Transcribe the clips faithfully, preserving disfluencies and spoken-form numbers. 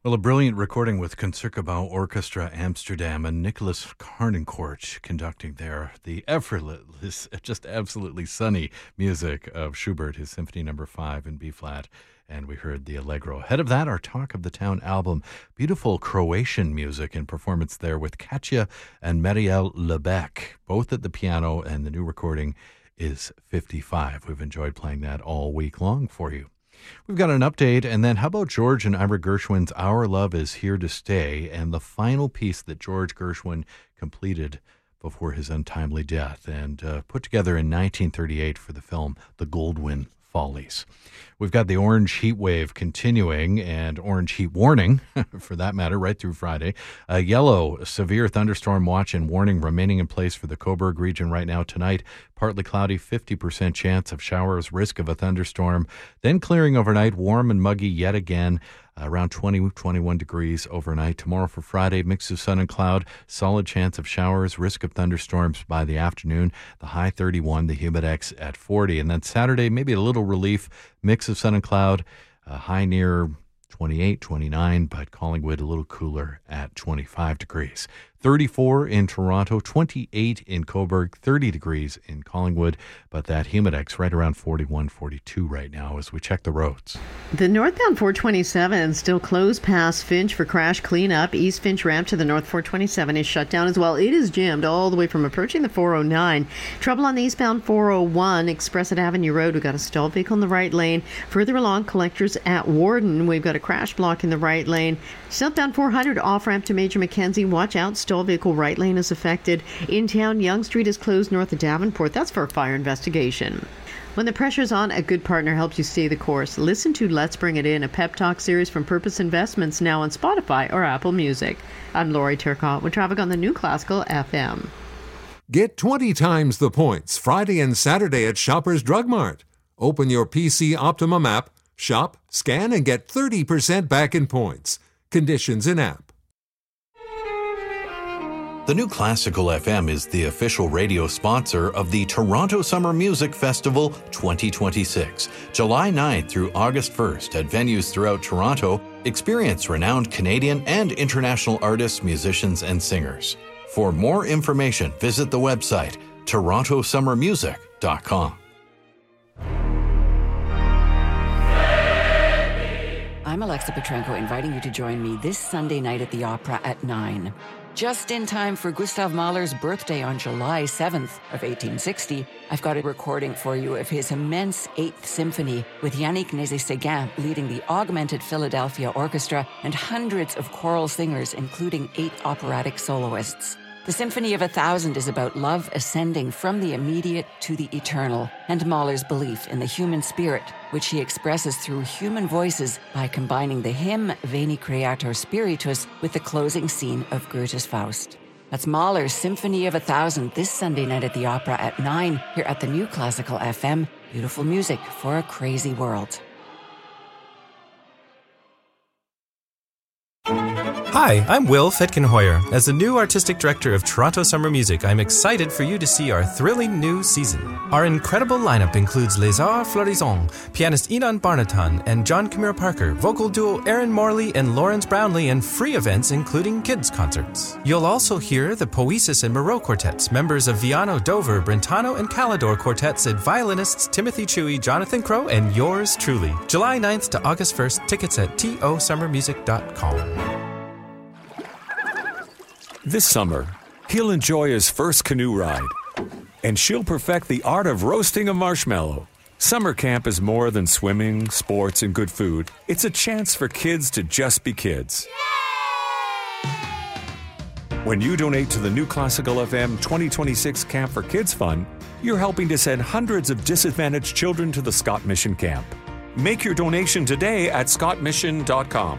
Well, a brilliant recording with Concertgebouw Orchestra Amsterdam and Nicholas Karnenkoort conducting there. The effortless, just absolutely sunny music of Schubert, his Symphony Number Five in B flat, and we heard the Allegro. Ahead of that, our Talk of the Town album, beautiful Croatian music in performance there with Katja and Marielle Lebec, both at the piano, and the new recording is fifty-five. We've enjoyed playing that all week long for you. We've got an update, and then how about George and Ira Gershwin's Our Love Is Here to Stay, and the final piece that George Gershwin completed before his untimely death and uh, put together in nineteen thirty-eight for the film The Goldwyn Follies. We've got the orange heat wave continuing, and orange heat warning, for that matter, right through Friday. A yellow severe thunderstorm watch and warning remaining in place for the Cobourg region right now tonight. Partly cloudy, fifty percent chance of showers, risk of a thunderstorm. Then clearing overnight, warm and muggy yet again. Uh, around twenty, twenty-one degrees overnight. Tomorrow for Friday, mix of sun and cloud, solid chance of showers, risk of thunderstorms by the afternoon. The high thirty-one, the humidex at forty. And then Saturday, maybe a little relief, mix of sun and cloud, uh, high near twenty-eight, twenty-nine, but Collingwood a little cooler at twenty-five degrees. thirty-four in Toronto, twenty-eight in Cobourg, thirty degrees in Collingwood, but that humidex right around forty-one, forty-two right now as we check the roads. The northbound four twenty-seven still closed past Finch for crash cleanup. East Finch ramp to the north four twenty-seven is shut down as well. It is jammed all the way from approaching the four oh nine. Trouble on the eastbound four oh one, Express at Avenue Road. We've got a stalled vehicle in the right lane. Further along, Collectors at Warden. We've got a crash block in the right lane. Southbound four hundred off ramp to Major Mackenzie. Watch out, stalled vehicle right lane is affected. In town, Yonge Street is closed north of Davenport. That's for a fire investigation. When the pressure's on, a good partner helps you stay the course. Listen to Let's Bring It In, a pep talk series from Purpose Investments, now on Spotify or Apple Music. I'm Lori Turcotte with traffic on the New Classical F M. Get twenty times the points Friday and Saturday at Shoppers Drug Mart. Open your P C Optimum app, shop, scan, and get thirty percent back in points. Conditions in app. The New Classical F M is the official radio sponsor of the Toronto Summer Music Festival twenty twenty-six. July ninth through August first at venues throughout Toronto, experience renowned Canadian and international artists, musicians, and singers. For more information, visit the website toronto summer music dot com. I'm Alexa Petrenko, inviting you to join me this Sunday night at the Opera at nine. Just in time for Gustav Mahler's birthday on July seventh of eighteen sixty, I've got a recording for you of his immense Eighth Symphony with Yannick Nézet-Séguin leading the Augmented Philadelphia Orchestra and hundreds of choral singers, including eight operatic soloists. The Symphony of a Thousand is about love ascending from the immediate to the eternal, and Mahler's belief in the human spirit, which he expresses through human voices by combining the hymn Veni Creator Spiritus with the closing scene of Goethe's Faust. That's Mahler's Symphony of a Thousand this Sunday night at the Opera at nine here at the New Classical F M. Beautiful music for a crazy world. Hi, I'm Will Fetkenhoyer. As the new artistic director of Toronto Summer Music, I'm excited for you to see our thrilling new season. Our incredible lineup includes Les Arts Florissants, pianist Inan Barnatan and John Camille Parker, vocal duo Aaron Morley and Lawrence Brownlee, and free events including kids' concerts. You'll also hear the Poesis and Moreau Quartets, members of Viano, Dover, Brentano, and Calidor Quartets, and violinists Timothy Chewy, Jonathan Crow, and yours truly. July ninth to August first, tickets at t o summer music dot com. This summer, he'll enjoy his first canoe ride, and she'll perfect the art of roasting a marshmallow. Summer camp is more than swimming, sports, and good food. It's a chance for kids to just be kids. When you donate to the New Classical F M twenty twenty-six Camp for Kids Fund, you're helping to send hundreds of disadvantaged children to the Scott Mission Camp. Make your donation today at scott mission dot com.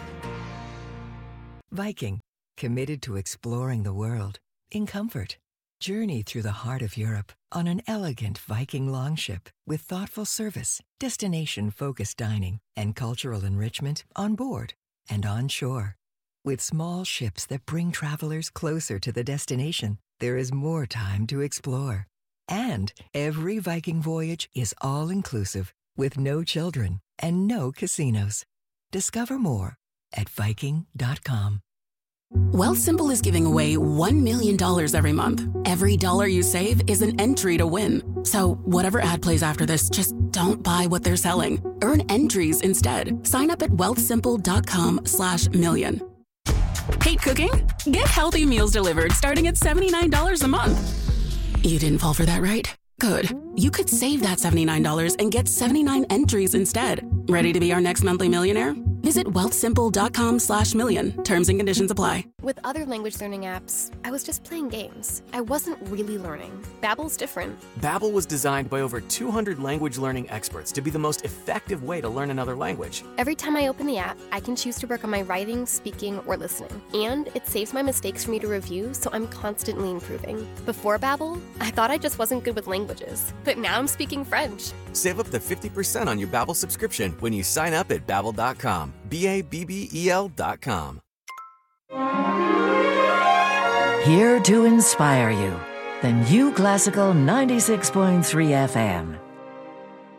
Viking, committed to exploring the world in comfort. Journey through the heart of Europe on an elegant Viking longship with thoughtful service, destination-focused dining, and cultural enrichment on board and on shore. With small ships that bring travelers closer to the destination, there is more time to explore. And every Viking voyage is all-inclusive with no children and no casinos. Discover more at Viking dot com. Wealthsimple is giving away one million dollars every month. Every dollar you save is an entry to win. So whatever ad plays after this, just don't buy what they're selling. Earn entries instead. Sign up at wealthsimple.com slash million. Hate cooking? Get healthy meals delivered starting at seventy-nine dollars a month. You didn't fall for that, right? Good. You could save that seventy-nine dollars and get seventy-nine entries instead. Ready to be our next monthly millionaire? Visit wealthsimple.com slash million. Terms and conditions apply. With other language learning apps, I was just playing games. I wasn't really learning. Babbel's different. Babbel was designed by over two hundred language learning experts to be the most effective way to learn another language. Every time I open the app, I can choose to work on my writing, speaking, or listening. And it saves my mistakes for me to review, so I'm constantly improving. Before Babbel, I thought I just wasn't good with languages. But now I'm speaking French. Save up to fifty percent on your Babbel subscription when you sign up at babbel dot com. B A B B E L dot com. Here to inspire you, the New Classical ninety-six point three F M.